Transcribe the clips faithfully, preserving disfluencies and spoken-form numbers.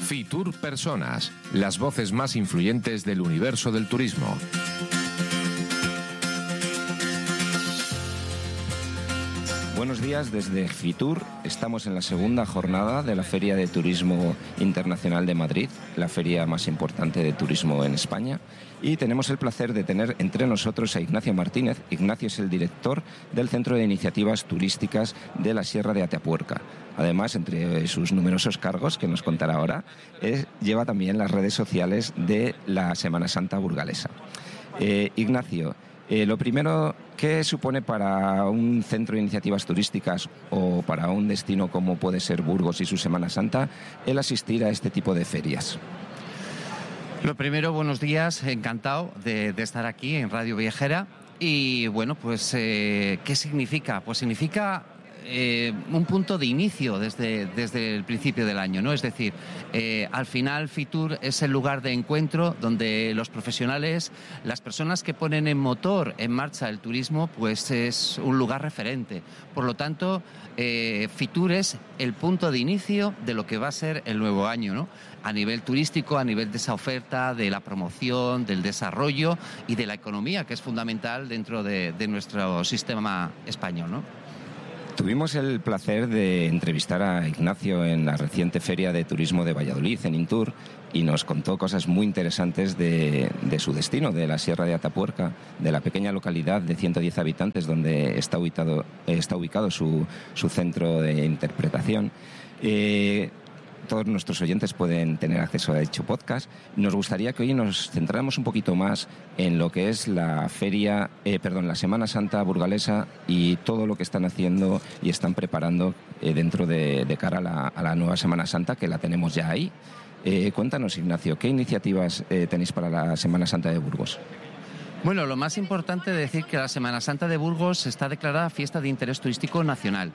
Fitur Personas, las voces más influyentes del universo del turismo. Buenos días desde Fitur. Estamos en la segunda jornada de la Feria de Turismo Internacional de Madrid, la feria más importante de turismo en España. Y tenemos el placer de tener entre nosotros a Ignacio Martínez. Ignacio es el director del Centro de Iniciativas Turísticas de la Sierra de Atapuerca. Además, entre sus numerosos cargos, que nos contará ahora, es, lleva también las redes sociales de la Semana Santa burgalesa. Eh, Ignacio, eh, lo primero, ¿qué supone para un centro de iniciativas turísticas o para un destino como puede ser Burgos y su Semana Santa el asistir a este tipo de ferias? Lo primero, buenos días, encantado de, de estar aquí en Radio Viajera. Y bueno, pues, eh, ¿qué significa? Pues significa eh, un punto de inicio desde, desde el principio del año, ¿no? Es decir, eh, al final Fitur es el lugar de encuentro donde los profesionales, las personas que ponen en motor, en marcha el turismo, pues es un lugar referente. Por lo tanto, eh, Fitur es el punto de inicio de lo que va a ser el nuevo año, ¿no? A nivel turístico, a nivel de esa oferta, de la promoción, del desarrollo y de la economía, que es fundamental dentro de, de nuestro sistema español, ¿no? Tuvimos el placer de entrevistar a Ignacio en la reciente Feria de Turismo de Valladolid, en Intur, y nos contó cosas muy interesantes de, de su destino, de la Sierra de Atapuerca, de la pequeña localidad de ciento diez habitantes donde está ubicado, está ubicado su, su centro de interpretación. Eh, Todos nuestros oyentes pueden tener acceso a dicho podcast. Nos gustaría que hoy nos centráramos un poquito más en lo que es la feria, eh, perdón, la Semana Santa burgalesa y todo lo que están haciendo y están preparando eh, dentro de, de cara a la, a la nueva Semana Santa, que la tenemos ya ahí. Eh, cuéntanos, Ignacio, ¿qué iniciativas eh, tenéis para la Semana Santa de Burgos? Bueno, lo más importante es decir que la Semana Santa de Burgos está declarada fiesta de interés turístico nacional.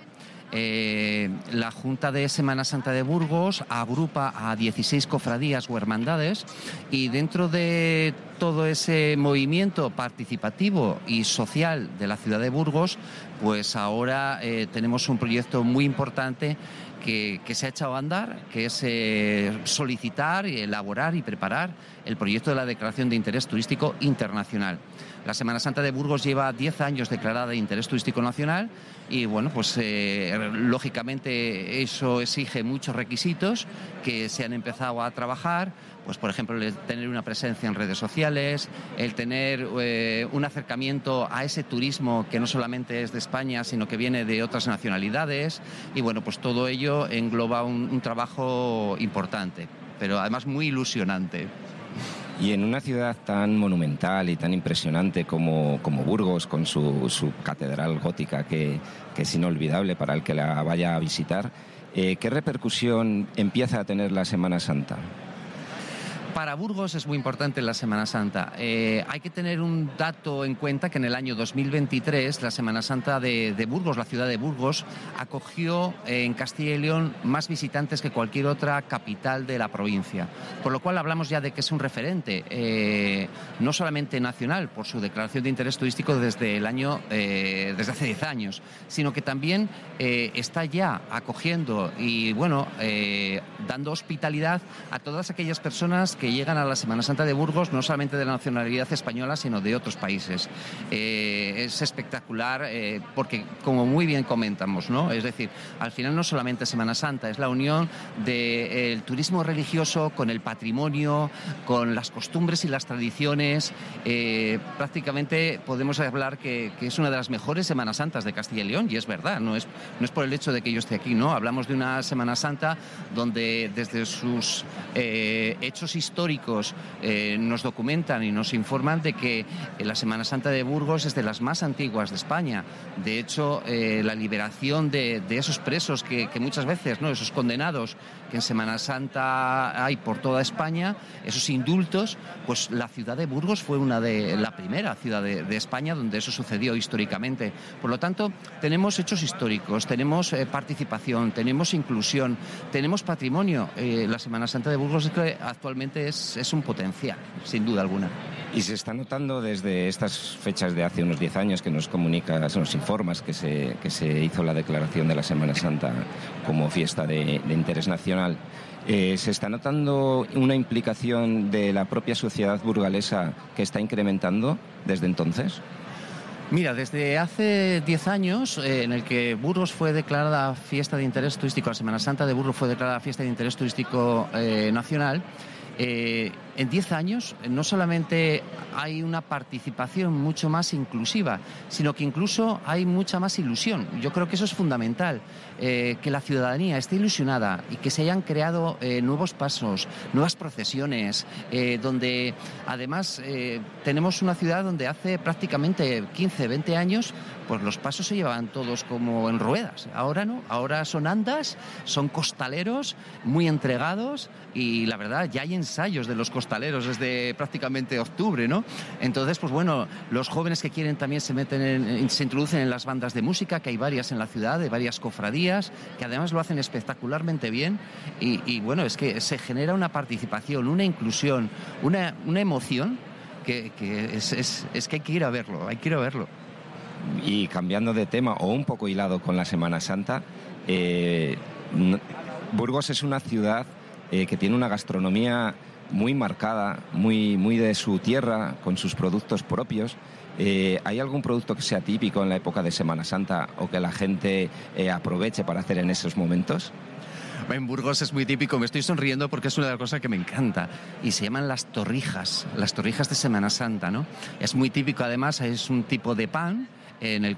Eh, la Junta de Semana Santa de Burgos agrupa a dieciséis cofradías o hermandades y dentro de todo ese movimiento participativo y social de la ciudad de Burgos, pues ahora eh, tenemos un proyecto muy importante que, que se ha echado a andar, que es eh, solicitar, elaborar y preparar el proyecto de la Declaración de Interés Turístico Internacional. La Semana Santa de Burgos lleva diez años declarada de interés turístico nacional y, bueno, pues eh, lógicamente eso exige muchos requisitos que se han empezado a trabajar, pues por ejemplo el tener una presencia en redes sociales, el tener eh, un acercamiento a ese turismo que no solamente es de España, sino que viene de otras nacionalidades y, bueno, pues todo ello engloba un, un trabajo importante, pero además muy ilusionante. Y en una ciudad tan monumental y tan impresionante como, como Burgos, con su, su catedral gótica que, que es inolvidable para el que la vaya a visitar, eh, ¿qué repercusión empieza a tener la Semana Santa? Para Burgos es muy importante la Semana Santa. Eh, hay que tener un dato en cuenta que en el año dos mil veintitrés la Semana Santa de, de Burgos, la ciudad de Burgos, acogió eh, en Castilla y León más visitantes que cualquier otra capital de la provincia. Por lo cual hablamos ya de que es un referente, eh, no solamente nacional por su declaración de interés turístico desde el año, eh, desde hace diez años, sino que también eh, está ya acogiendo y bueno, eh, dando hospitalidad a todas aquellas personas que que llegan a la Semana Santa de Burgos, no solamente de la nacionalidad española, sino de otros países. Eh, es espectacular eh, porque, como muy bien comentamos, ¿no? Es decir, al final no solamente Semana Santa, es la unión del turismo religioso con el patrimonio, con las costumbres y las tradiciones. Eh, prácticamente podemos hablar que, que es una de las mejores Semanas Santas de Castilla y León, y es verdad, no es, no es por el hecho de que yo esté aquí, ¿no? Hablamos de una Semana Santa donde desde sus eh, hechos históricos históricos eh, nos documentan y nos informan de que la Semana Santa de Burgos es de las más antiguas de España. De hecho, eh, la liberación de, de esos presos que, que muchas veces, ¿no?, esos condenados que en Semana Santa hay por toda España, esos indultos, pues la ciudad de Burgos fue una de la primera ciudad de, de España donde eso sucedió históricamente. Por lo tanto, tenemos hechos históricos, tenemos eh, participación, tenemos inclusión, tenemos patrimonio. Eh, la Semana Santa de Burgos es que actualmente es, es un potencial, sin duda alguna. Y se está notando desde estas fechas de hace unos diez años que nos comunicas, nos informas que se, que se hizo la declaración de la Semana Santa como fiesta de, de interés nacional. Eh, ¿Se está notando una implicación de la propia sociedad burgalesa que está incrementando desde entonces? Mira, desde hace diez años, eh, en el que Burgos fue declarada fiesta de interés turístico, la Semana Santa de Burgos fue declarada fiesta de interés turístico eh, nacional, eh, en diez años no solamente hay una participación mucho más inclusiva, sino que incluso hay mucha más ilusión. Yo creo que eso es fundamental, eh, que la ciudadanía esté ilusionada y que se hayan creado eh, nuevos pasos, nuevas procesiones, eh, donde además eh, tenemos una ciudad donde hace prácticamente quince, veinte años pues los pasos se llevaban todos como en ruedas. Ahora no, ahora son andas, son costaleros muy entregados y la verdad ya hay ensayos de los costaleros desde prácticamente octubre, ¿no? Entonces, pues bueno, los jóvenes que quieren también se meten en, se introducen en las bandas de música, que hay varias en la ciudad, de varias cofradías, que además lo hacen espectacularmente bien y, y bueno, es que se genera una participación, una inclusión, una, una emoción que, que es, es, es que hay que ir a verlo, hay que ir a verlo. Y cambiando de tema, o un poco hilado con la Semana Santa, eh, Burgos es una ciudad eh, que tiene una gastronomía muy marcada, muy, muy de su tierra, con sus productos propios. Eh, ¿Hay algún producto que sea típico en la época de Semana Santa o que la gente eh, aproveche para hacer en esos momentos? En Burgos es muy típico, me estoy sonriendo porque es una de las cosas que me encanta y se llaman las torrijas, las torrijas de Semana Santa, ¿no? Es muy típico, además, es un tipo de pan en el